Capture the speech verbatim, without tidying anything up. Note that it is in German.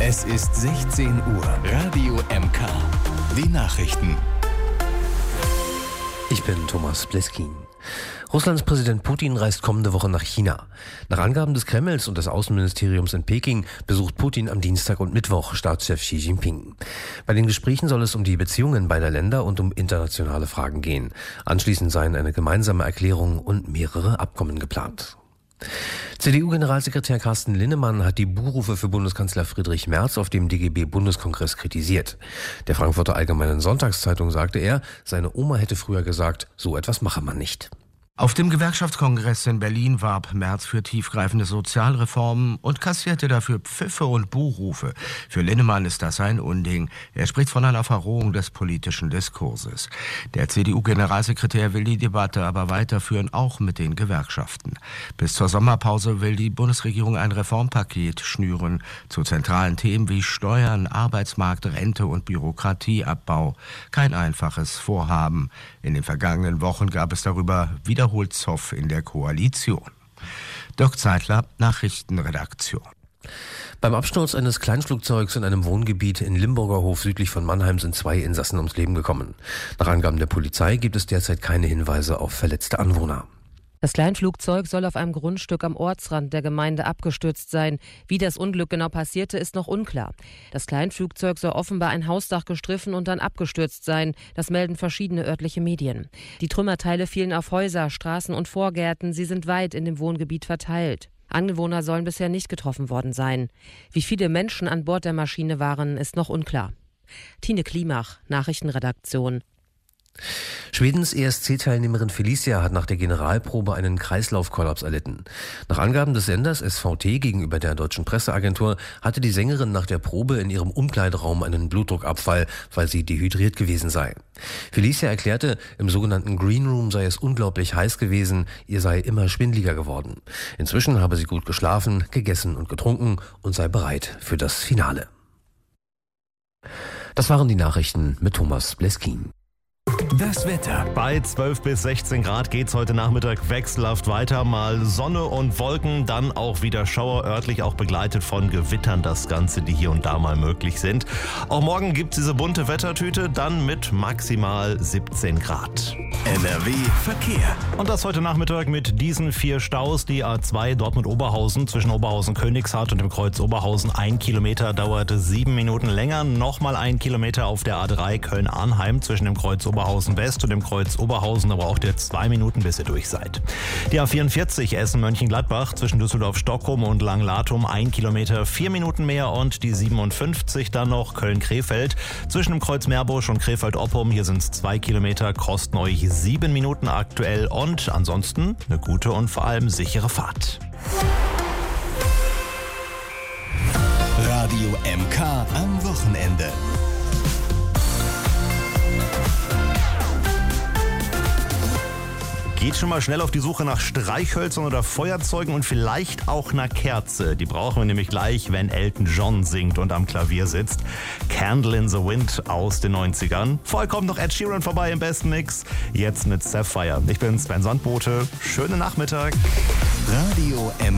Es ist sechzehn Uhr. Radio M K. Die Nachrichten. Ich bin Thomas Bleskin. Russlands Präsident Putin reist kommende Woche nach China. Nach Angaben des Kremls und des Außenministeriums in Peking besucht Putin am Dienstag und Mittwoch Staatschef Xi Jinping. Bei den Gesprächen soll es um die Beziehungen beider Länder und um internationale Fragen gehen. Anschließend seien eine gemeinsame Erklärung und mehrere Abkommen geplant. C D U-Generalsekretär Carsten Linnemann hat die Buhrufe für Bundeskanzler Friedrich Merz auf dem D G B-Bundeskongress kritisiert. Der Frankfurter Allgemeinen Sonntagszeitung sagte er, seine Oma hätte früher gesagt, so etwas mache man nicht. Auf dem Gewerkschaftskongress in Berlin warb Merz für tiefgreifende Sozialreformen und kassierte dafür Pfiffe und Buhrufe. Für Linnemann ist das ein Unding. Er spricht von einer Verrohung des politischen Diskurses. Der C D U-Generalsekretär will die Debatte aber weiterführen, auch mit den Gewerkschaften. Bis zur Sommerpause will die Bundesregierung ein Reformpaket schnüren zu zentralen Themen wie Steuern, Arbeitsmarkt, Rente und Bürokratieabbau. Kein einfaches Vorhaben. In den vergangenen Wochen gab es darüber wieder Zoff in der Koalition. Dirk Zeitler, Nachrichtenredaktion. Beim Absturz eines Kleinflugzeugs in einem Wohngebiet in Limburger Hof südlich von Mannheim sind zwei Insassen ums Leben gekommen. Nach Angaben der Polizei gibt es derzeit keine Hinweise auf verletzte Anwohner. Das Kleinflugzeug soll auf einem Grundstück am Ortsrand der Gemeinde abgestürzt sein. Wie das Unglück genau passierte, ist noch unklar. Das Kleinflugzeug soll offenbar ein Hausdach gestriffen und dann abgestürzt sein. Das melden verschiedene örtliche Medien. Die Trümmerteile fielen auf Häuser, Straßen und Vorgärten. Sie sind weit in dem Wohngebiet verteilt. Angewohner sollen bisher nicht getroffen worden sein. Wie viele Menschen an Bord der Maschine waren, ist noch unklar. Tine Klimach, Nachrichtenredaktion. Schwedens E S C-Teilnehmerin Felicia hat nach der Generalprobe einen Kreislaufkollaps erlitten. Nach Angaben des Senders S V T gegenüber der deutschen Presseagentur hatte die Sängerin nach der Probe in ihrem Umkleideraum einen Blutdruckabfall, weil sie dehydriert gewesen sei. Felicia erklärte, im sogenannten Green Room sei es unglaublich heiß gewesen, ihr sei immer schwindeliger geworden. Inzwischen habe sie gut geschlafen, gegessen und getrunken und sei bereit für das Finale. Das waren die Nachrichten mit Thomas Bleskin. Das Wetter. Bei zwölf bis sechzehn Grad geht's heute Nachmittag wechselhaft weiter. Mal Sonne und Wolken, dann auch wieder Schauer, örtlich auch begleitet von Gewittern, das Ganze, die hier und da mal möglich sind. Auch morgen gibt's diese bunte Wettertüte, dann mit maximal siebzehn Grad. N R W Verkehr. Und das heute Nachmittag mit diesen vier Staus. Die A zwei Dortmund-Oberhausen zwischen Oberhausen-Königshardt und dem Kreuz Oberhausen. Ein Kilometer dauerte sieben Minuten länger. Nochmal ein Kilometer auf der A drei Köln-Arnheim zwischen dem Kreuz Oberhausen West und dem Kreuz Oberhausen, aber auch der zwei Minuten, bis ihr durch seid. Die A vierundvierzig Essen-Mönchengladbach zwischen Düsseldorf-Stockholm und Langlatum, ein Kilometer, vier Minuten mehr, und die siebenundfünfzig dann noch Köln-Krefeld zwischen dem Kreuz Meerbusch und Krefeld-Oppum. Hier sind es zwei Kilometer, kosten euch sieben Minuten aktuell, und ansonsten eine gute und vor allem sichere Fahrt. Radio M K am Wochenende. Geht schon mal schnell auf die Suche nach Streichhölzern oder Feuerzeugen und vielleicht auch einer Kerze. Die brauchen wir nämlich gleich, wenn Elton John singt und am Klavier sitzt. Candle in the Wind aus den neunzigern. Vorher kommt noch Ed Sheeran vorbei im besten Mix. Jetzt mit Sapphire. Ich bin Sven Sandbote. Schönen Nachmittag. Radio M